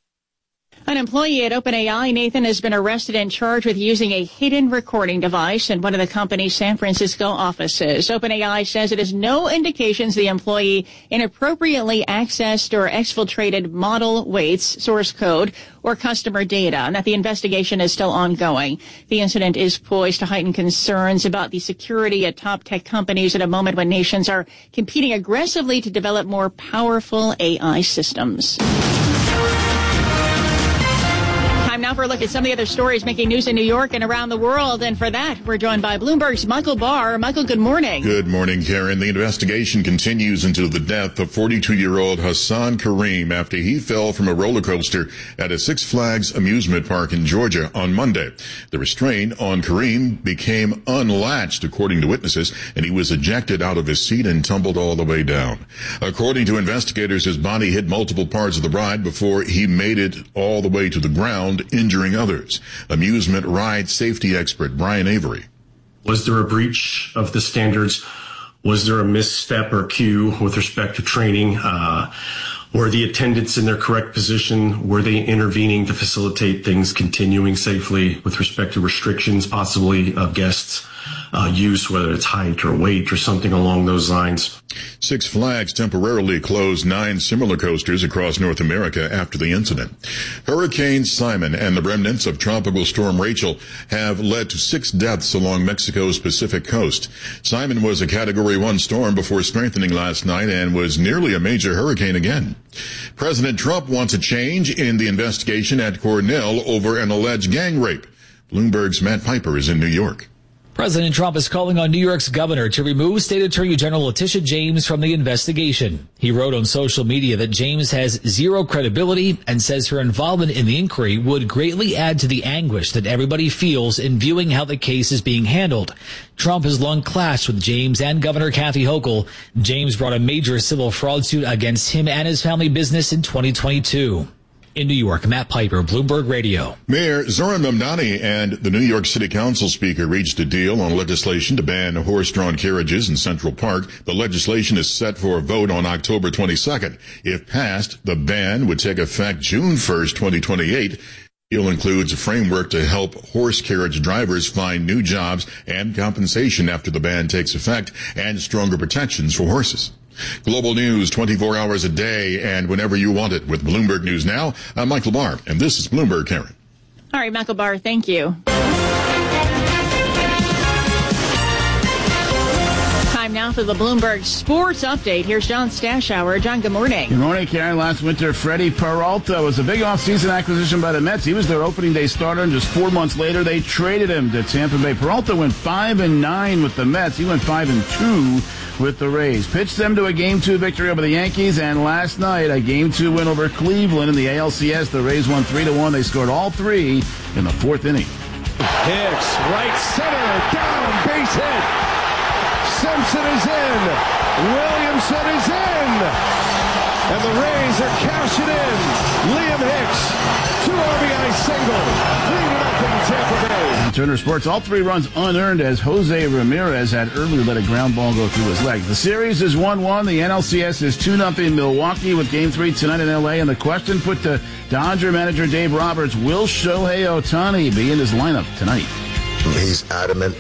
An employee at OpenAI, Nathan, has been arrested and charged with using a hidden recording device in one of the company's San Francisco offices. OpenAI says it has no indications the employee inappropriately accessed or exfiltrated model weights, source code, or customer data, and that the investigation is still ongoing. The incident is poised to heighten concerns about the security at top tech companies at a moment when nations are competing aggressively to develop more powerful AI systems. Time now for a look at some of the other stories making news in New York and around the world. And for that, we're joined by Bloomberg's Michael Barr. Michael, good morning. Good morning, Karen. The investigation continues into the death of 42-year-old Hassan Kareem after he fell from a roller coaster at a Six Flags amusement park in Georgia on Monday. The restraint on Kareem became unlatched, according to witnesses, and he was ejected out of his seat and tumbled all the way down. According to investigators, his body hit multiple parts of the ride before he made it all the way to the ground, injuring others. Amusement ride safety expert Brian Avery. Was there a breach of the standards? Was there a misstep or cue with respect to training? Were the attendants in their correct position? Were they intervening to facilitate things continuing safely with respect to restrictions possibly of guests' use, whether it's height or weight or something along those lines? Six Flags temporarily closed 9 similar coasters across North America after the incident. Hurricane Simon and the remnants of Tropical Storm Rachel have led to 6 deaths along Mexico's Pacific coast. Simon was a Category 1 storm before strengthening last night and was nearly a major hurricane again. President Trump wants a change in the investigation at Cornell over an alleged gang rape. Bloomberg's Matt Piper is in New York. President Trump is calling on New York's governor to remove State Attorney General Letitia James from the investigation. He wrote on social media that James has zero credibility and says her involvement in the inquiry would greatly add to the anguish that everybody feels in viewing how the case is being handled. Trump has long clashed with James and Governor Kathy Hochul. James brought a major civil fraud suit against him and his family business in 2022. In New York, Matt Piper, Bloomberg Radio. Mayor Zohran Mamdani and the New York City Council Speaker reached a deal on legislation to ban horse-drawn carriages in Central Park. The legislation is set for a vote on October 22nd. If passed, the ban would take effect June 1st, 2028. The deal includes a framework to help horse carriage drivers find new jobs and compensation after the ban takes effect, and stronger protections for horses. Global news 24 hours a day and whenever you want it with Bloomberg News Now. I'm Michael Barr, and this is Bloomberg, Karen. All right, Michael Barr, thank you. Time now for the Bloomberg Sports Update. Here's John Stashower. John, good morning. Good morning, Karen. Last winter, Freddie Peralta was a big offseason acquisition by the Mets. He was their opening day starter, and just 4 months later, they traded him to Tampa Bay. Peralta went 5-9 with the Mets. He went 5-2 with the Rays. Pitched them to a Game 2 victory over the Yankees, and last night, a Game 2 win over Cleveland in the ALCS. The Rays won 3-1. They scored all three in the fourth inning. Hicks, right center, down, base hit. Simpson is in. Williamson is in. And the Rays are cashing in. Liam Hicks, 2 RBI single. 3-0 Tampa Bay. Turner Sports, all 3 runs unearned as Jose Ramirez had earlier let a ground ball go through his legs. The series is 1-1. The NLCS is 2-0 Milwaukee with Game 3 tonight in L.A. And the question put to Dodger manager Dave Roberts, will Shohei Ohtani be in his lineup tonight? He's adamant.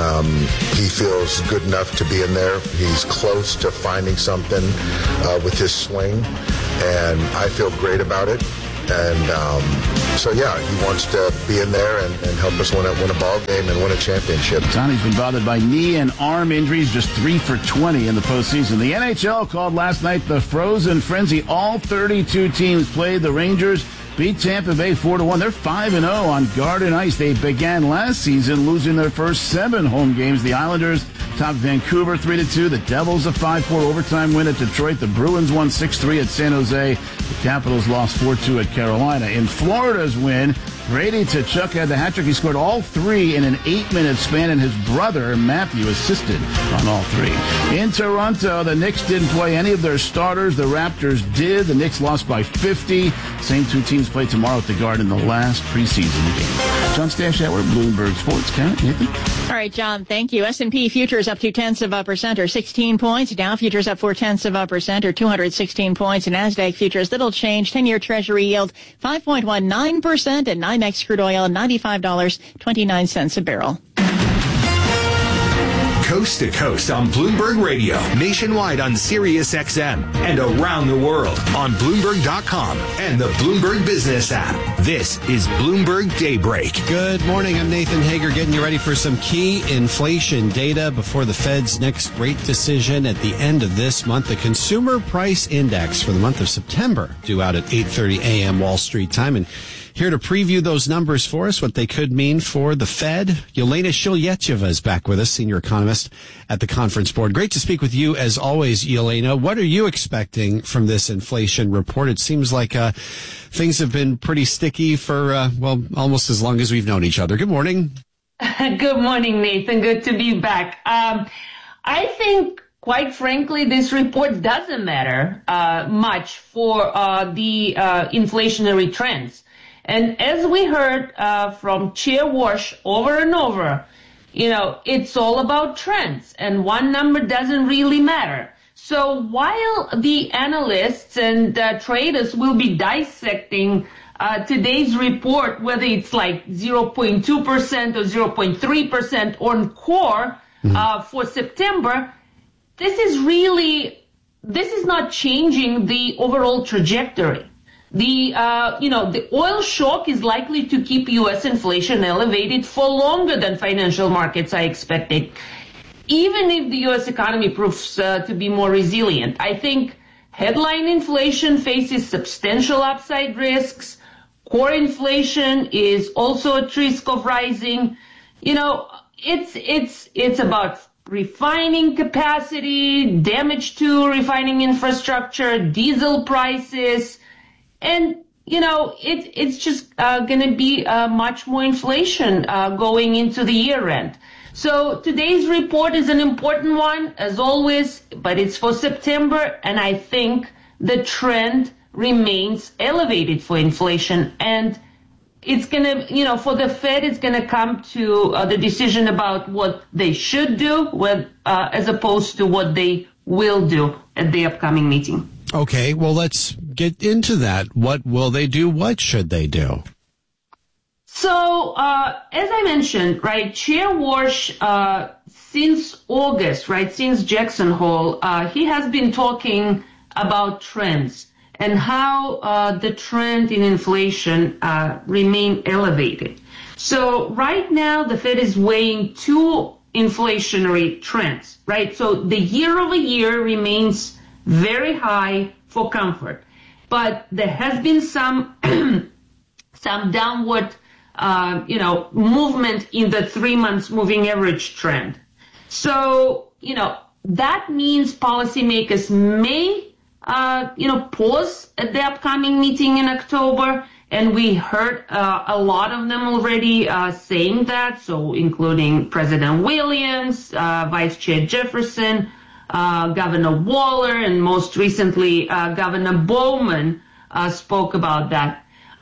He feels good enough to be in there. He's close to finding something with his swing, and I feel great about it. And so, yeah, he wants to be in there and help us win a ball game and win a championship. Ohtani's been bothered by knee and arm injuries, just 3 for 20 in the postseason. The NHL called last night the Frozen Frenzy. All 32 teams played. The Rangers beat Tampa Bay 4-1. They're 5-0 on Garden Ice. They began last season losing their first 7 home games. The Islanders topped Vancouver 3-2. The Devils a 5-4 overtime win at Detroit. The Bruins won 6-3 at San Jose. The Capitals lost 4-2 at Carolina. In Florida's win, Brady Tkachuk had the hat trick. He scored all 3 in an 8-minute span, and his brother Matthew assisted on all 3. In Toronto, the Knicks didn't play any of their starters. The Raptors did. The Knicks lost by 50. Same 2 teams play tomorrow at the Garden, the last preseason game. John Stashower, Bloomberg Sports. Karen, Nathan? All right, John, thank you. S&P futures up 0.2% or 16 points. Dow futures up 0.4% or 216 points. And NASDAQ futures, little change. 10-year Treasury yield 5.19%, and NYMEX crude oil $95.29 a barrel. Coast to coast on Bloomberg Radio, nationwide on Sirius XM, and around the world on Bloomberg.com and the Bloomberg Business app. This is Bloomberg Daybreak. Good morning. I'm Nathan Hager, getting you ready for some key inflation data before the Fed's next rate decision at the end of this month. The Consumer Price Index for the month of September due out at 8:30 a.m. Wall Street time. And here to preview those numbers for us, what they could mean for the Fed, Yelena Shulyetyeva is back with us, senior economist at the Conference Board. Great to speak with you, as always, Yelena. What are you expecting from this inflation report? It seems like things have been pretty sticky for, almost as long as we've known each other. Good morning. Good morning, Nathan. Good to be back. I think, quite frankly, this report doesn't matter much for the inflationary trends. And as we heard from Chair Walsh over and over, it's all about trends, and one number doesn't really matter. So while the analysts and traders will be dissecting today's report, whether it's like 0.2% or 0.3% on core for September, this is not changing the overall trajectory. The oil shock is likely to keep U.S. inflation elevated for longer than financial markets are expecting, even if the U.S. economy proves to be more resilient. I think headline inflation faces substantial upside risks. Core inflation is also at risk of rising. It's about refining capacity, damage to refining infrastructure, diesel prices. And, it's just going to be much more inflation going into the year end. So today's report is an important one, as always, but it's for September. And I think the trend remains elevated for inflation. And it's going to, for the Fed, it's going to come to the decision about what they should do as opposed to what they will do at the upcoming meeting. Okay, well, let's get into that. What will they do? What should they do? So, as I mentioned, right, Chair Walsh, since August, right, since Jackson Hole, he has been talking about trends and how the trend in inflation remain elevated. So right now, the Fed is weighing two inflationary trends, right? So the year-over-year remains very high for comfort, but there has been some some downward movement in the 3 months moving average trend. So, that means policymakers may, pause at the upcoming meeting in October. And we heard a lot of them already saying that, so including President Williams, Vice Chair Jefferson, Governor Waller, and most recently Governor Bowman spoke about that.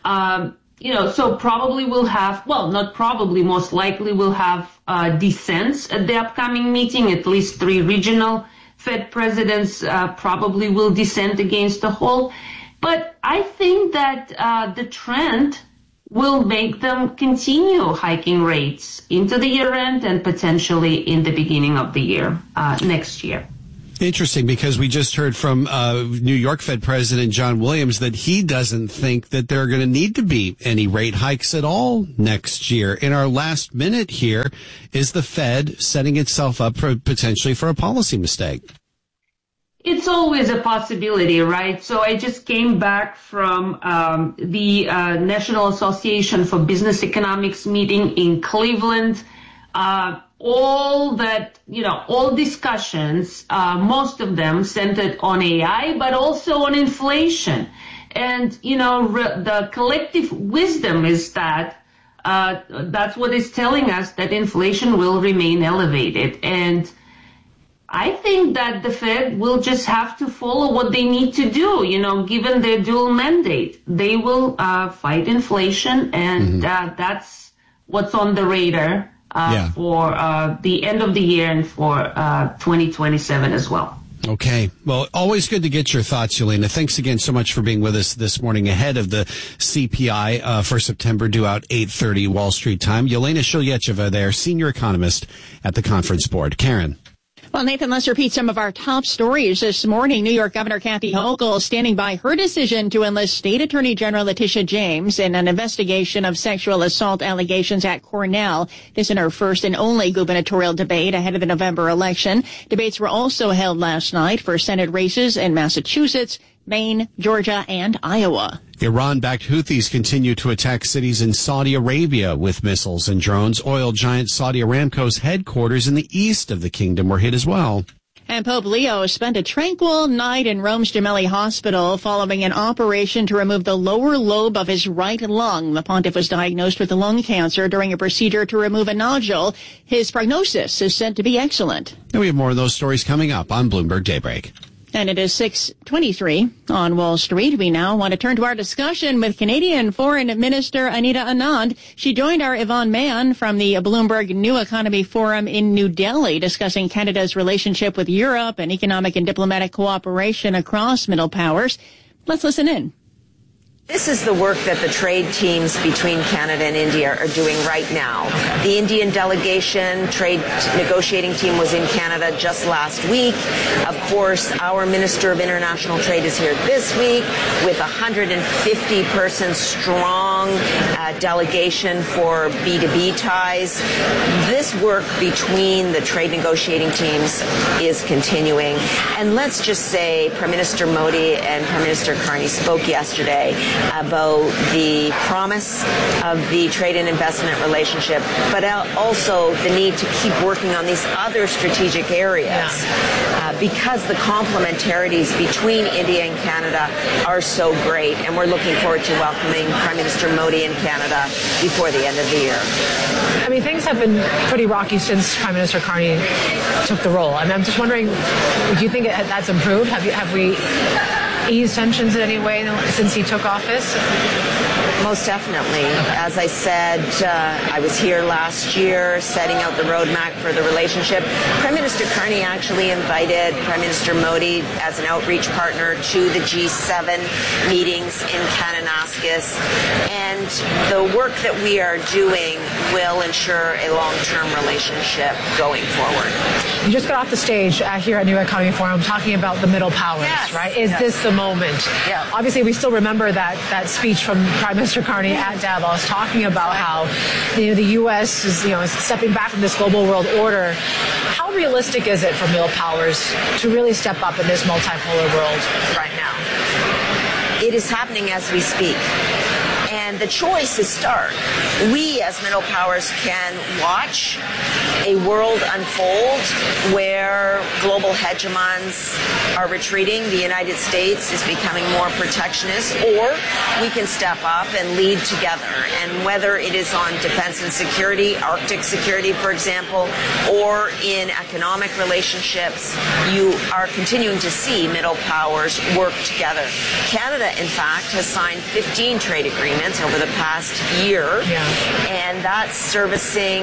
So probably we'll have, well, not probably, most likely we'll have dissents at the upcoming meeting. At least 3 regional Fed presidents probably will dissent against the whole. But I think that the trend will make them continue hiking rates into the year end and potentially in the beginning of the year, next year. Interesting, because we just heard from New York Fed President John Williams that he doesn't think that there are going to need to be any rate hikes at all next year. In our last minute here, is the Fed setting itself up for potentially for a policy mistake? It's always a possibility, right? So I just came back from the National Association for Business Economics meeting in Cleveland. All discussions, most of them centered on AI, but also on inflation. And, the collective wisdom is that that's what is telling us that inflation will remain elevated. And I think that the Fed will just have to follow what they need to do, given their dual mandate. They will fight inflation, and that's what's on the radar for the end of the year and for 2027 as well. Okay. Well, always good to get your thoughts, Yelena. Thanks again so much for being with us this morning ahead of the CPI for September, due out 8:30 Wall Street time. Yelena Shalyacheva there, senior economist at the Conference Board. Karen. Well, Nathan, let's repeat some of our top stories this morning. New York Governor Kathy Hochul standing by her decision to enlist State Attorney General Letitia James in an investigation of sexual assault allegations at Cornell. This in her first and only gubernatorial debate ahead of the November election. Debates were also held last night for Senate races in Massachusetts, Maine, Georgia, and Iowa. Iran-backed Houthis continue to attack cities in Saudi Arabia with missiles and drones. Oil giant Saudi Aramco's headquarters in the east of the kingdom were hit as well. And Pope Leo spent a tranquil night in Rome's Gemelli Hospital following an operation to remove the lower lobe of his right lung. The pontiff was diagnosed with lung cancer during a procedure to remove a nodule. His prognosis is said to be excellent. And we have more of those stories coming up on Bloomberg Daybreak. And it is 6:23 on Wall Street. We now want to turn to our discussion with Canadian Foreign Minister Anita Anand. She joined our Yvonne Mann from the Bloomberg New Economy Forum in New Delhi, discussing Canada's relationship with Europe and economic and diplomatic cooperation across middle powers. Let's listen in. This is the work that the trade teams between Canada and India are doing right now. The Indian delegation, trade negotiating team was in Canada just last week. Of course, our Minister of International Trade is here this week with 150-person strong delegation for B2B ties. This work between the trade negotiating teams is continuing. And let's just say Prime Minister Modi and Prime Minister Carney spoke yesterday about the promise of the trade and investment relationship, but also the need to keep working on these other strategic areas because the complementarities between India and Canada are so great, and we're looking forward to welcoming Prime Minister Modi in Canada before the end of the year. I mean, things have been pretty rocky since Prime Minister Carney took the role. I mean, I'm just wondering, do you think that's improved? Have we ease tensions in any way since he took office? Most definitely. As I said, I was here last year setting out the roadmap for the relationship. Prime Minister Carney actually invited Prime Minister Modi as an outreach partner to the G7 meetings in Kananaskis. And the work that we are doing will ensure a long-term relationship going forward. You just got off the stage here at New Economy Forum talking about the middle powers, right? Is this the moment? Yeah. Obviously, we still remember that speech from Prime Minister Carney at Davos talking about how the U.S. is stepping back from this global world order. How realistic is it for middle powers to really step up in this multipolar world right now? It is happening as we speak. And the choice is stark. We, as middle powers, can watch a world unfold where global hegemons are retreating, the United States is becoming more protectionist, or we can step up and lead together. And whether it is on defense and security, Arctic security, for example, or in economic relationships, you are continuing to see middle powers work together. Canada, in fact, has signed 15 trade agreements over the past year, and that's servicing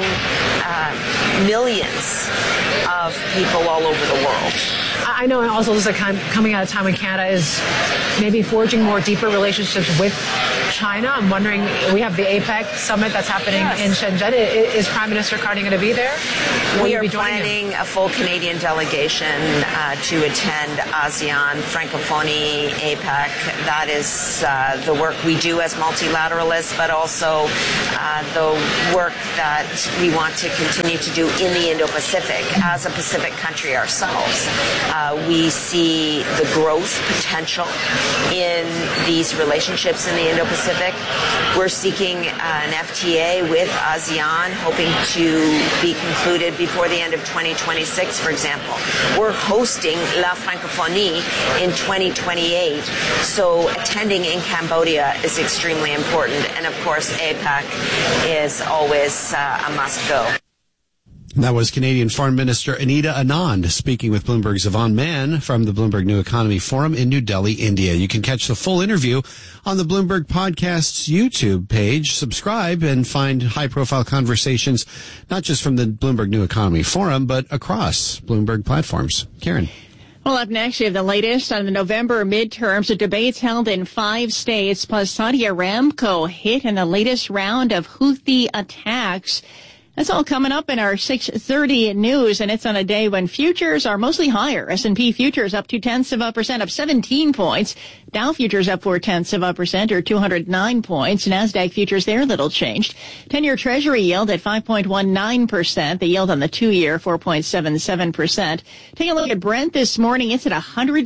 millions of people all over the world. I know, and also this is coming at a time when Canada is maybe forging more deeper relationships with China. I'm wondering, we have the APEC summit that's happening in Shenzhen. Is Prime Minister Carney going to be there? We are planning a full Canadian delegation to attend ASEAN, Francophonie, APEC. That is the work we do as multilateralists, but also the work that we want to continue to do in the Indo-Pacific. As a Pacific country ourselves, we see the growth potential in these relationships in the Indo-Pacific. We're seeking an FTA with ASEAN, hoping to be concluded before the end of 2026, for example. We're hosting La Francophonie in 2028, so attending in Cambodia is extremely important. And of course, APEC is always a must-go. That was Canadian Foreign Minister Anita Anand speaking with Bloomberg's Yvonne Mann from the Bloomberg New Economy Forum in New Delhi, India. You can catch the full interview on the Bloomberg Podcast's YouTube page. Subscribe and find high-profile conversations, not just from the Bloomberg New Economy Forum, but across Bloomberg platforms. Karen. Well, up next, we have the latest on the November midterms. The debates held in 5 states, plus Saudi Aramco hit in the latest round of Houthi attacks. That's all coming up in our 6:30 news, and it's on a day when futures are mostly higher. S&P futures up 0.2%, up 17 points. Dow futures up 0.4%, or 209 points. NASDAQ futures, they're little changed. 10-year Treasury yield at 5.19%. The yield on the 2-year, 4.77%. Take a look at Brent this morning. It's at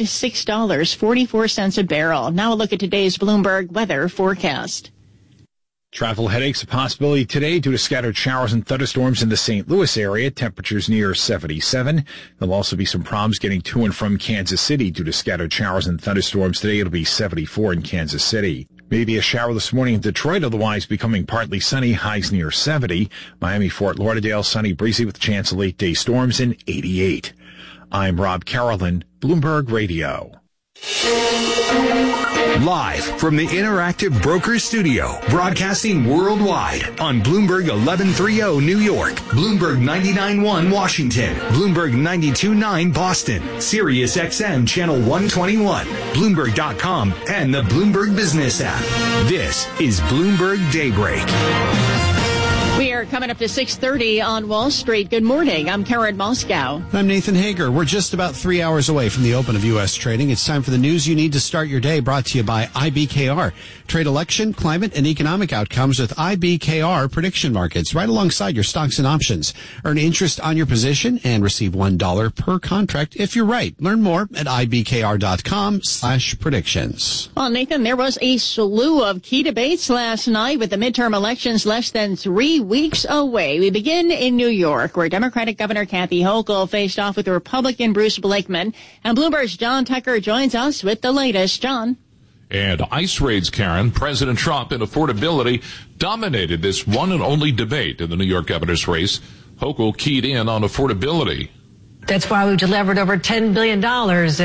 $106.44 a barrel. Now a look at today's Bloomberg weather forecast. Travel headaches a possibility today due to scattered showers and thunderstorms in the St. Louis area. Temperatures near 77. There'll also be some problems getting to and from Kansas City due to scattered showers and thunderstorms. Today it'll be 74 in Kansas City. Maybe a shower this morning in Detroit, otherwise becoming partly sunny, highs near 70. Miami, Fort Lauderdale, sunny, breezy with a chance of late-day storms in 88. I'm Rob Carolyn, Bloomberg Radio. Live from the Interactive Brokers Studio, broadcasting worldwide on Bloomberg 1130 New York, Bloomberg 99.1 Washington, Bloomberg 92.9 Boston, Sirius XM Channel 121, Bloomberg.com, and the Bloomberg Business app. This is Bloomberg Daybreak. We are coming up to 6:30 on Wall Street. Good morning. I'm Karen Moscow. I'm Nathan Hager. We're just about 3 hours away from the open of U.S. trading. It's time for the news you need to start your day, brought to you by IBKR. Trade election, climate, and economic outcomes with IBKR prediction markets right alongside your stocks and options. Earn interest on your position and receive $1 per contract if you're right. Learn more at ibkr.com/predictions. Well, Nathan, there was a slew of key debates last night with the midterm elections less than 3 weeks away. We begin in New York, where Democratic Governor Kathy Hochul faced off with Republican Bruce Blakeman. And Bloomberg's John Tucker joins us with the latest. John. And ICE raids, Karen. President Trump and affordability dominated this one and only debate in the New York governor's race. Hochul keyed in on affordability. That's why we've delivered over $10 billion in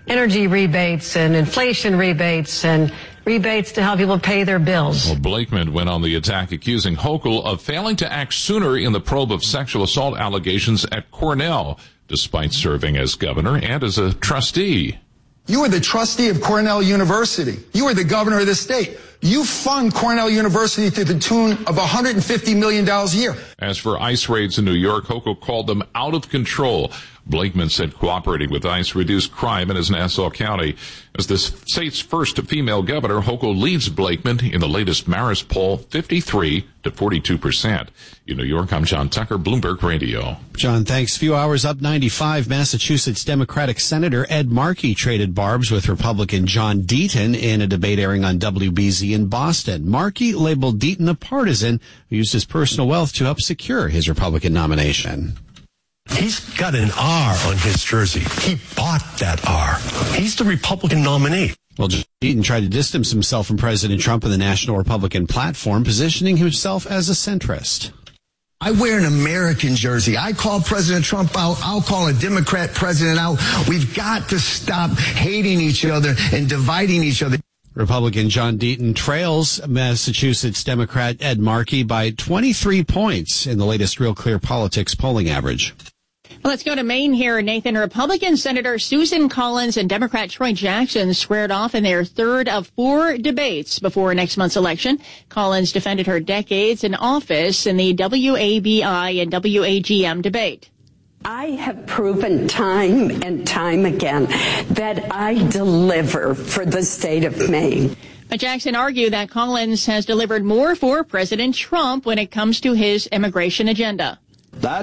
energy rebates and inflation rebates and rebates to help people pay their bills. Well, Blakeman went on the attack accusing Hochul of failing to act sooner in the probe of sexual assault allegations at Cornell, despite serving as governor and as a trustee. You are the trustee of Cornell University. You are the governor of the state. You fund Cornell University to the tune of $150 million a year. As for ICE raids in New York, Hochul called them out of control. Blakeman said cooperating with ICE reduced crime in his Nassau County. As the state's first female governor, Hochul leads Blakeman in the latest Marist poll, 53 to 42%. In New York, I'm John Tucker, Bloomberg Radio. John, thanks. Few hours up 95. Massachusetts Democratic Senator Ed Markey traded barbs with Republican John Deaton in a debate airing on WBZ in Boston. Markey labeled Deaton a partisan who used his personal wealth to help secure his Republican nomination. He's got an R on his jersey. He bought that R. He's the Republican nominee. Well, Deaton tried to distance himself from President Trump and the National Republican platform, positioning himself as a centrist. I wear an American jersey. I call President Trump out. I'll call a Democrat president out. We've got to stop hating each other and dividing each other. Republican John Deaton trails Massachusetts Democrat Ed Markey by 23 points in the latest Real Clear Politics polling average. Well, let's go to Maine here, Nathan. Republican Senator Susan Collins and Democrat Troy Jackson squared off in their third of 4 debates before next month's election. Collins defended her decades in office in the WABI and WAGM debate. I have proven time and time again that I deliver for the state of Maine. But Jackson argued that Collins has delivered more for President Trump when it comes to his immigration agenda. That